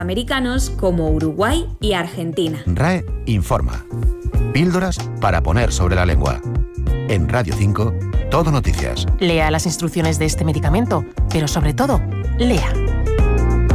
americanos como Uruguay y Argentina. RAE informa. Píldoras para poner sobre la lengua. En Radio 5, Todo Noticias. Lea las instrucciones de este medicamento, pero sobre todo, lea.